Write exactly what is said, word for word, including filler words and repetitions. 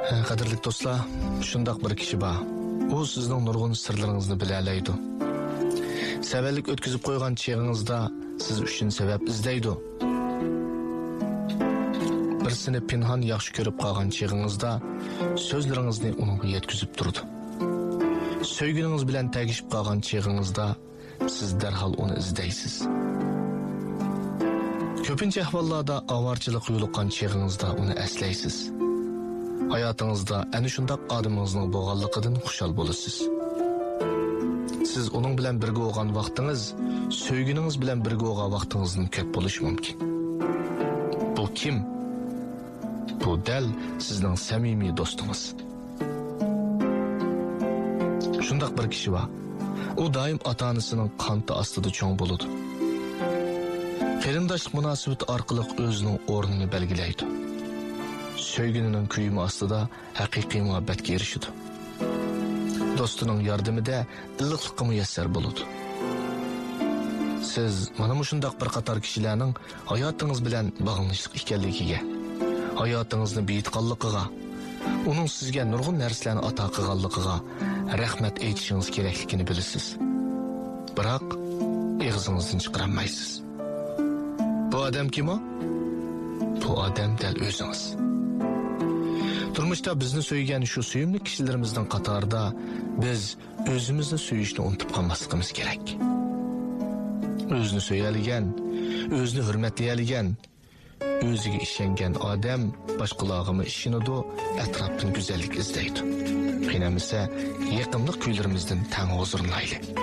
Qadrli do'stlar, shundoq bir kishi bor. U sizning nurg'un sirlaringizni bilalaydi. Savallik o'tkazib qo'ygan cheg'ingizda siz uchun sabab izlaydi. Birsini pinhon yaxshi ko'rib qolgan cheg'ingizda so'zlaringizni uningga yetkazib turdi. Sevginingiz bilan tegishib qolgan cheg'ingizda siz darhol uni izlaysiz. Ko'pincha ahvollarda avorchilik yo'liqqan cheg'ingizda uni eslaysiz. Hayatınızda ana shundoq odamingizning bo'lganligidan xushal bo'lasiz. Siz uning bilan birga bo'lgan vaqtingiz, sevginingiz bilan birga bo'lgan vaqtingizdan ko'p bo'lishi mumkin. Bu kim? Bu dal sizning samimiy do'stingiz. Shundoq bir kishi bor. U doim ota-onasining qanti ostida cho'ng bo'ladi. Qarindoshlik munosabati orqali o'zining o'rnini belgilaydi. Sevginining kuyimi ostida haqiqiy muhabbatga erishadi. Do'stining yordamida iliqlikka muyassar bo'ladi. Siz mana shundoq bir qator kishilarning hayotingiz bilan bog'lanishlik ekanligiga, hayotingizni buyutganligiga, uning sizga nurg'un narsalarni ato qilganligiga rahmat aytishingiz kerakligini bilasiz. Biroq og'zingizdan chiqarmaysiz. Bu odam kim o? Bu odam dal o'zingiz. Turmuşda bizni söyleyen şu suyumlu kişilerimizden qatarda biz özümüzni suyishni unutib qolmasligimiz kerak. Özünü söyleyen, özünü hürmetleyen, özüge işengen odam boshqalarga ishonadi, atrofdan go'zallik izlaydi. Qiyinamisa yaqinlik kuylarimizdan tang huzurlaylik.